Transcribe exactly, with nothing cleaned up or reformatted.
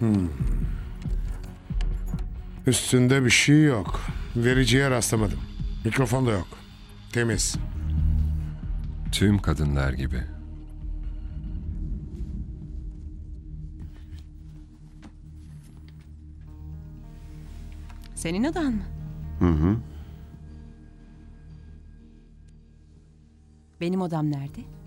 Üstünde bir şey yok. Vericiye rastlamadım. Mikrofon da yok. Temiz. Tüm kadınlar gibi. Senin odan mı? Hı hı. Benim odam nerede?